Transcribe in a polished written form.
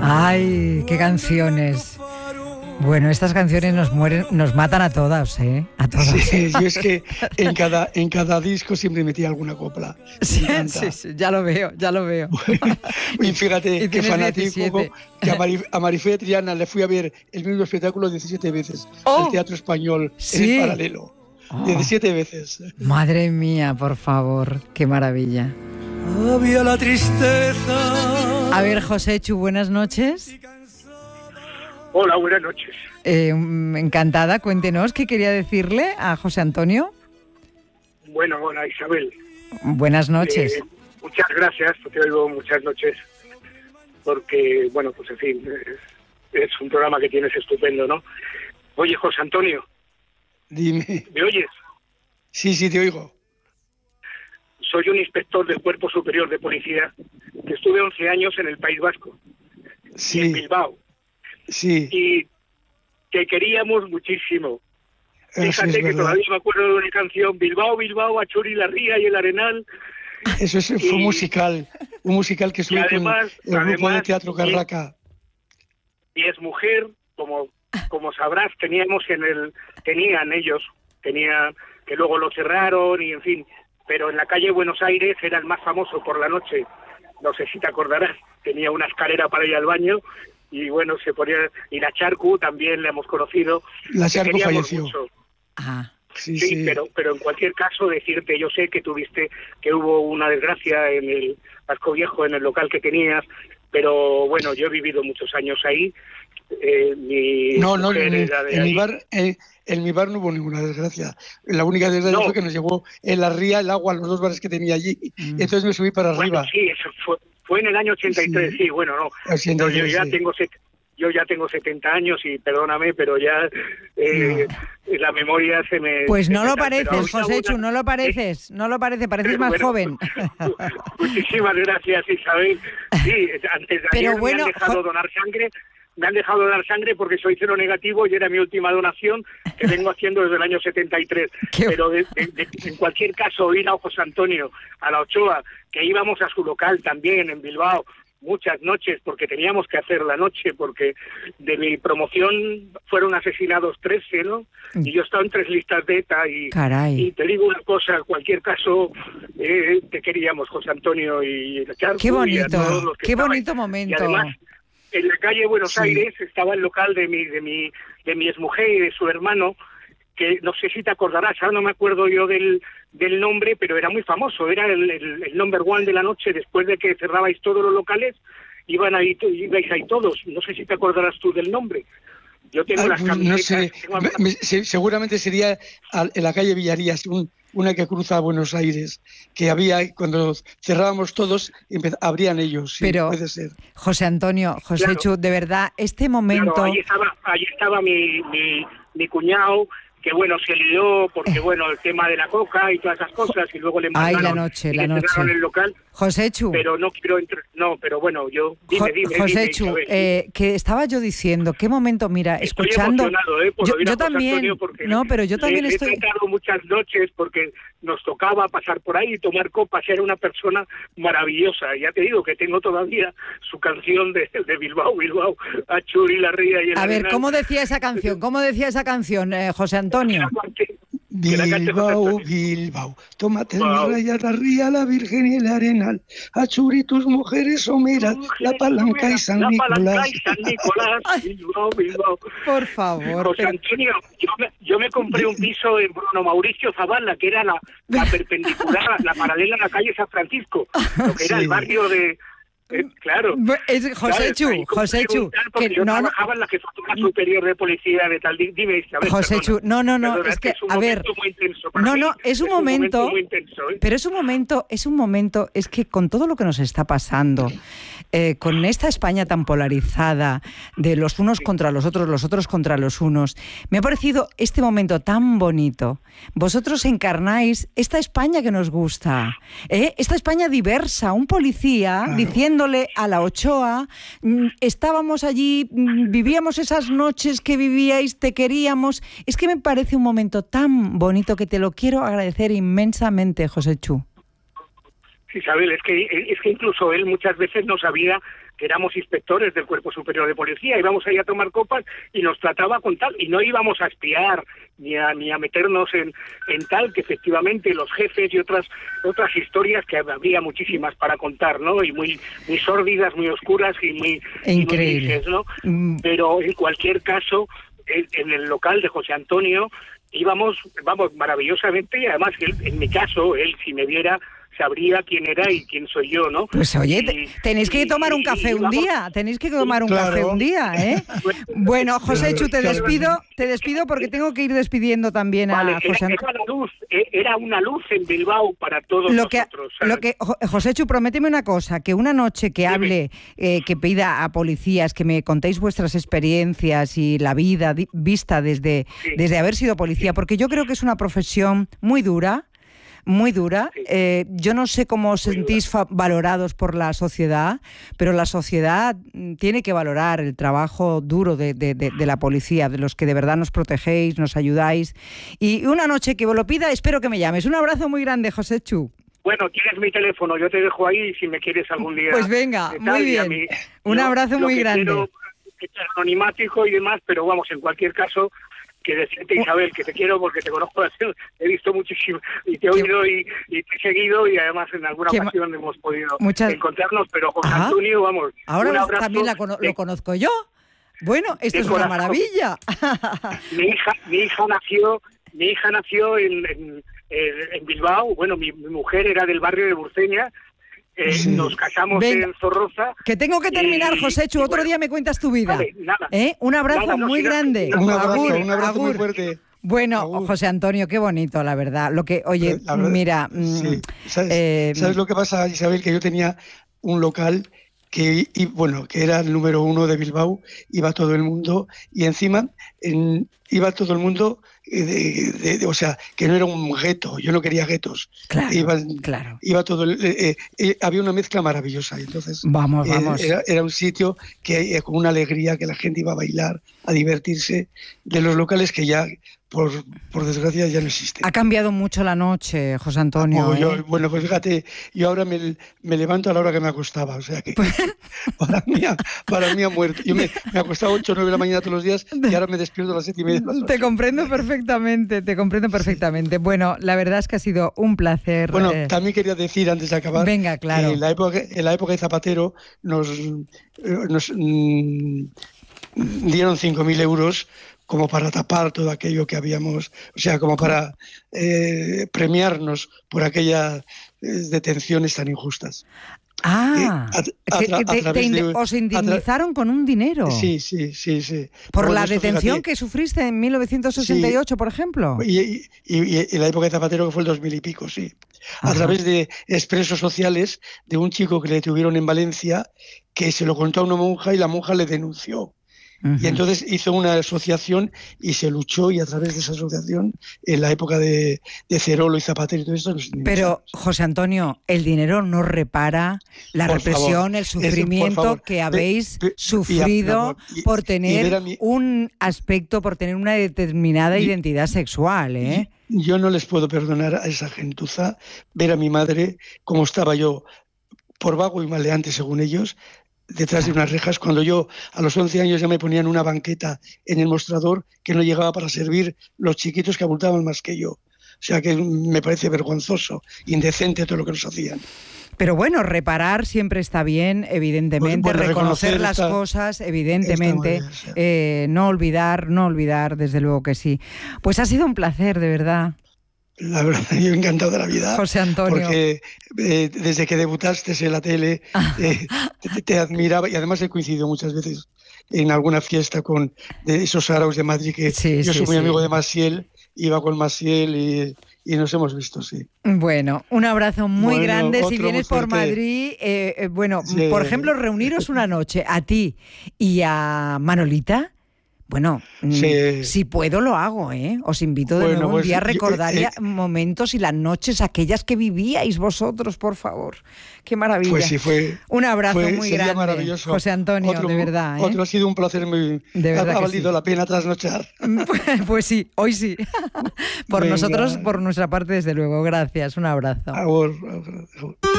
Ay, qué canciones. Bueno, estas canciones nos matan a todas, ¿eh? A todas. Sí, yo es que en cada disco siempre metía alguna copla. Sí, ya lo veo. Y fíjate y qué fanático 17. que a Marifé Triana le fui a ver el mismo espectáculo 17 veces al Teatro Español, ¿sí? en el Paralelo. 17 veces. Madre mía, por favor, qué maravilla. Había la tristeza. A ver, Joséchu, buenas noches. Hola, buenas noches. Encantada, cuéntenos qué quería decirle a José Antonio. Bueno, hola Isabel. Buenas noches. Muchas gracias, te oigo muchas noches, porque, bueno, pues en fin, es un programa que tienes estupendo, ¿no? Oye, José Antonio. Dime. ¿Me oyes? Sí, te oigo. Soy un inspector del Cuerpo Superior de Policía, que estuve 11 años en el País Vasco, sí. En Bilbao. Sí. Y te queríamos muchísimo. Fíjate sí, que todavía me acuerdo de una canción, Bilbao, Bilbao, Achuri, la Ría y el Arenal. Eso fue un musical que estuvo con el grupo de Teatro Carraca. Y es mujer, como sabrás, tenían ellos, que luego lo cerraron y en fin, pero en la calle Buenos Aires era el más famoso por la noche, no sé si te acordarás, tenía una escalera para ir al baño. Y bueno, se ponía, y la Charcu también la hemos conocido. La Charcu falleció. Sí, pero en cualquier caso decirte, yo sé que que hubo una desgracia en el Vasco Viejo, en el local que tenías, pero bueno, yo he vivido muchos años ahí. En mi bar no hubo ninguna desgracia. La única desgracia fue que nos llevó en la ría el agua a los 2 bares que tenía allí. Entonces me subí para arriba. Sí, eso fue en el año 83, sí, bueno, no. 83, yo ya tengo 70 años y perdóname, pero ya la memoria se me... Pues no lo pareces, Joséchu, no lo pareces, pareces más joven. Muchísimas gracias, Isabel. Sí, antes de ayer me han dejado donar sangre. Me han dejado donar sangre porque soy cero negativo y era mi última donación que vengo haciendo desde el año 73. Pero en cualquier caso, ir a José Antonio, a la Ochoa, que íbamos a su local también en Bilbao, muchas noches, porque teníamos que hacer la noche, porque de mi promoción fueron asesinados 13, ¿no? Y yo estaba en 3 listas de ETA y te digo una cosa, en cualquier caso, te queríamos, José Antonio y la Charco. Qué bonito, y a todos los que qué estaban. bonito momento. Y además, en la calle Buenos Aires estaba el local de mi exmujer y de su hermano, que no sé si te acordarás, ahora no me acuerdo yo del nombre, pero era muy famoso, era el number one de la noche, después de que cerrabais todos los locales, ibais ahí todos, no sé si te acordarás tú del nombre. Yo tengo las camisetas. No sé, seguramente sería en la calle Villarías, una que cruza a Buenos Aires, que había, cuando cerrábamos todos, abrían ellos. Sí, pero, puede ser. José Antonio, Joséchu, de verdad, este momento... Claro, ahí estaba mi cuñado, que bueno, se lió porque bueno, el tema de la coca y todas esas cosas, y luego le mandaron la noche. el local. Joséchu. Pero no quiero pero bueno, yo... Dime, Joséchu, que estaba yo diciendo, qué momento, mira, estoy escuchando... yo también, pero yo también estoy... He tratado muchas noches porque nos tocaba pasar por ahí y tomar copas, era una persona maravillosa, ya te digo que tengo todavía su canción de Bilbao, Achuri, la Ría y el A ver, Arenal. ¿cómo decía esa canción, José Antonio? Bilbao, Bilbao, tómate mi raya, la Ría, la Virgen y el Arenal, Achuri, tus mujeres someras, la Palanca y San Nicolás. Bilbao. Por favor. José Antonio, yo me compré un piso en Bruno Mauricio Zavala, que era la perpendicular, la paralela a la calle San Francisco, lo que era el barrio de... claro. Joséchu, que yo trabajaba en la Jefatura Superior de Policía de tal. Dime, Isabel. Joséchu, no, es que a ver, es un momento muy intenso, ¿eh? Pero es un momento, es que con todo lo que nos está pasando, con esta España tan polarizada, de los unos contra los otros contra los unos, me ha parecido este momento tan bonito. Vosotros encarnáis esta España que nos gusta, esta España diversa, un policía diciendo a la Ochoa, estábamos allí, vivíamos esas noches que vivíais, te queríamos. Es que me parece un momento tan bonito que te lo quiero agradecer inmensamente, Joséchu. Isabel, es que incluso él muchas veces no sabía que éramos inspectores del Cuerpo Superior de Policía, íbamos ahí a tomar copas y nos trataba con tal, y no íbamos a espiar ni a meternos en tal, que efectivamente los jefes y otras historias que habría muchísimas para contar, ¿no? Y muy sórdidas, muy oscuras y muy increíbles, ¿no? Pero en cualquier caso, en el local de José Antonio íbamos, maravillosamente, y además en mi caso, él si me viera sabría quién era y quién soy yo, ¿no? Pues oye, tenéis que tomar un café un día, café un día, ¿eh? Bueno, Joséchu, te despido porque tengo que ir despidiendo también a José Antonio. Era una luz en Bilbao para todos nosotros. Joséchu, prométeme una cosa, que una noche que hable, que pida a policías que me contéis vuestras experiencias y la vida vista desde haber sido policía, porque yo creo que es una profesión muy dura. Yo no sé cómo os sentís valorados por la sociedad, pero la sociedad tiene que valorar el trabajo duro de la policía, de los que de verdad nos protegéis, nos ayudáis. Y una noche que vos lo pida, espero que me llames. Un abrazo muy grande, Joséchu. Bueno, tienes mi teléfono, yo te dejo ahí si me quieres algún día. Pues venga, muy bien. Un abrazo muy grande. Quiero es anonimático y demás, pero vamos, en cualquier caso, que decirte, Isabel, que te quiero porque te conozco, he visto muchísimo y te he oído y te he seguido, y además en alguna ocasión hemos podido encontrarnos, pero José Antonio, vamos, ahora un abrazo, también lo conozco yo. Bueno, esto es una maravilla. Mi hija nació en Bilbao. Bueno, mi mujer era del barrio de Burceña. Nos casamos en Zorroza. Que tengo que terminar, Joséchu. Otro día me cuentas tu vida. Vale, nada. Un abrazo muy grande. Un abrazo muy fuerte. Bueno, José Antonio, qué bonito, la verdad. Mira... Sí. ¿Sabes lo que pasa, Isabel? Que yo tenía un local que era el número 1 de Bilbao, iba todo el mundo, y encima iba todo el mundo, o sea, que no era un gueto, yo no quería guetos. Claro. Iba todo, había una mezcla maravillosa, entonces vamos. Era un sitio que con una alegría, que la gente iba a bailar, a divertirse, de los locales que ya, por desgracia, ya no existen. Ha cambiado mucho la noche, José Antonio. Bueno, pues fíjate, yo ahora me levanto a la hora que me acostaba, o sea que para mí ha muerto. Yo me acostaba 8 o 9 de la mañana todos los días y ahora me despierto a las 7:30. Te comprendo perfectamente. Bueno, la verdad es que ha sido un placer. Bueno, también quería decir, antes de acabar, venga, claro, que en la época de Zapatero nos dieron 5.000 euros como para tapar todo aquello que habíamos, o sea, como para premiarnos por aquellas detenciones tan injustas. Os indemnizaron con un dinero. Sí. Por la detención que sufriste en 1968, por ejemplo. Y en la época de Zapatero, que fue el 2000 y pico, sí. A través de expresos sociales de un chico que le detuvieron en Valencia, que se lo contó a una monja y la monja le denunció. Y entonces hizo una asociación y se luchó, y a través de esa asociación, en la época de Cerolo y Zapatero y todo esto... Pero, José Antonio, el dinero no repara la represión, el sufrimiento que habéis sufrido por tener un aspecto, por tener una determinada identidad sexual, ¿eh? Yo no les puedo perdonar a esa gentuza ver a mi madre como estaba yo, por vago y maleante según ellos, detrás de unas rejas, cuando yo a los 11 años ya me ponían una banqueta en el mostrador que no llegaba para servir los chiquitos que abultaban más que yo. O sea que me parece vergonzoso, indecente todo lo que nos hacían. Pero bueno, reparar siempre está bien, evidentemente, reconocer las cosas, evidentemente, no olvidar, desde luego que sí. Pues ha sido un placer, de verdad. La verdad, yo he encantado de la vida. José Antonio. Porque desde que debutaste en la tele te admiraba, y además he coincidido muchas veces en alguna fiesta de esos araos de Madrid, que yo soy muy amigo de Maciel, iba con Maciel y nos hemos visto, sí. Bueno, un abrazo muy grande. Si vienes por Madrid, por ejemplo, reuniros una noche, a ti y a Manolita. Bueno, si puedo lo hago, ¿eh? Os invito de nuevo un día a recordar momentos y las noches aquellas que vivíais vosotros, por favor. ¡Qué maravilla! Pues sí, un abrazo muy grande, maravilloso. José Antonio, de verdad. Otro ha sido un placer muy... Ha valido la pena trasnochar. Pues sí, hoy sí. Nosotros, por nuestra parte, desde luego. Gracias, un abrazo.